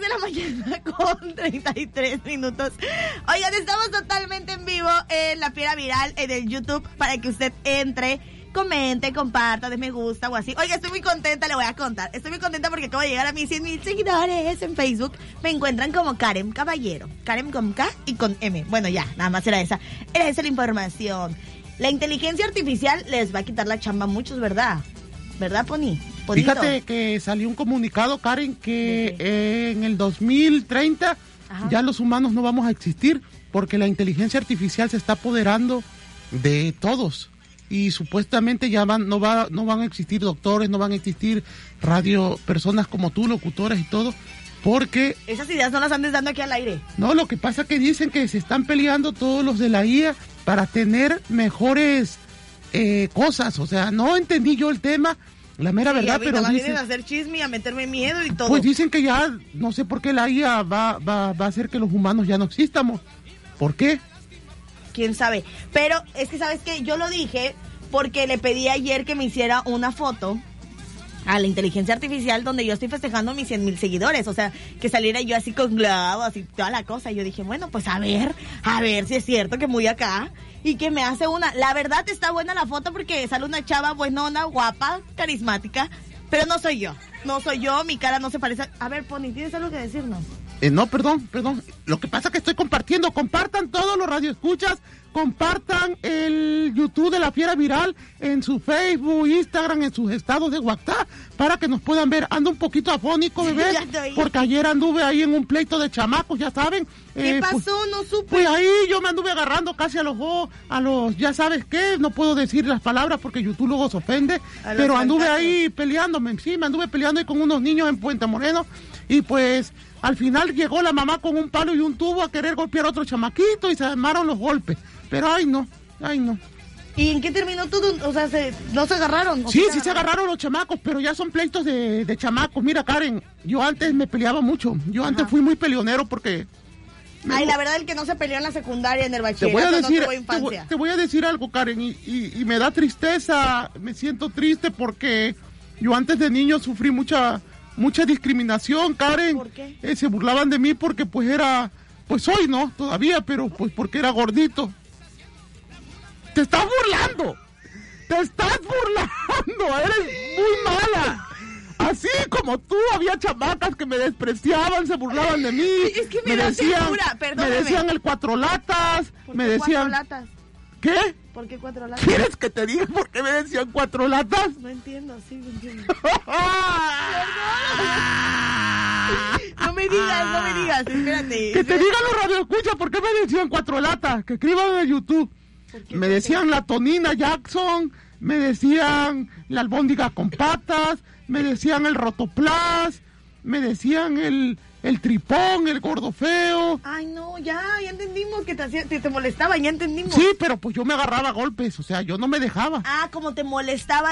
de la mañana con 33 minutos. Oigan, estamos totalmente en vivo en La Fiera Viral, en el YouTube, para que usted entre, comente, comparta, de me gusta o así. Oiga, estoy muy contenta, le voy a contar. Estoy muy contenta porque acabo de llegar a mis 100,000 seguidores en Facebook. Me encuentran como Karen Caballero. Karen con K y con M. Bueno, ya, nada más era esa. Era esa la información. La inteligencia artificial les va a quitar la chamba a muchos, ¿verdad? ¿Verdad, Pony? Ponito. Fíjate que salió un comunicado, Karen, que en el 2030 ya los humanos no vamos a existir porque la inteligencia artificial se está apoderando de todos. Y supuestamente ya no van a existir doctores, no van a existir personas como tú, locutores y todo, porque... Esas ideas no las andes dando aquí al aire. No, lo que pasa es que dicen que se están peleando todos los de la IA para tener mejores cosas. O sea, no entendí yo el tema, la mera verdad, pero dicen... vienen a hacer chisme, a meterme miedo y todo. Pues dicen que ya, no sé por qué la IA va a hacer que los humanos ya no existamos. ¿Por qué? ¿Quién sabe? Pero es que, ¿sabes qué? Yo lo dije porque le pedí ayer que me hiciera una foto a la inteligencia artificial donde yo estoy festejando mis 100,000 seguidores, o sea, que saliera yo así con globos, así toda la cosa. Y yo dije, bueno, pues a ver si es cierto que muy acá y que me hace una. La verdad está buena la foto porque sale una chava buenona, guapa, carismática, pero no soy yo, mi cara no se parece. A ver, Pony, ¿tienes algo que decirnos? No, perdón. Lo que pasa es que estoy compartiendo. Compartan todos los radioescuchas. Compartan el YouTube de La Fiera Viral en su Facebook, Instagram, en sus estados de WhatsApp, para que nos puedan ver. Ando un poquito afónico, bebé, porque ayer anduve ahí en un pleito de chamacos, ya saben. ¿Qué pasó? Pues, no supe. Pues ahí yo me anduve agarrando casi a los, ya sabes qué, no puedo decir las palabras porque YouTube luego se ofende, pero anduve ahí peleándome, sí, me anduve peleando ahí con unos niños en Puente Moreno, y pues... Al final llegó la mamá con un palo y un tubo a querer golpear a otro chamaquito y se armaron los golpes. Pero ay no. ¿Y en qué terminó todo? O sea, ¿no se agarraron? Sí se agarraron los chamacos, pero ya son pleitos de chamacos. Mira, Karen, yo antes me peleaba mucho. Yo antes fui muy peleonero porque... La verdad, el que no se peleó en la secundaria, en el bachillerato, no tuvo infancia. Te voy a decir algo, Karen, y me da tristeza, me siento triste porque yo antes de niño sufrí mucha discriminación, Karen. ¿Por qué? Se burlaban de mí porque pues era, pues soy, ¿no? Todavía, pero pues porque era gordito. ¡Te estás burlando! ¡Eres muy mala! Así como tú, había chamacas que me despreciaban, se burlaban de mí. Es que me decían, me decían el cuatro latas, me decían... ¿Cuatro latas? ¿Qué? ¿Por qué 4 latas? ¿Quieres que te diga por qué me decían 4 latas? No entiendo, sí, no entiendo. No me digas, espérate. Que te digan los radioescuchas por qué me decían 4 latas, que escriban en YouTube. Me decían la Tonina Jackson, me decían la albóndiga con patas, me decían el rotoplas, me decían el tripón, el gordo feo. Ay, no, ya entendimos que te molestaban, ya entendimos. Sí, pero pues yo me agarraba a golpes, o sea, yo no me dejaba. Como te molestaba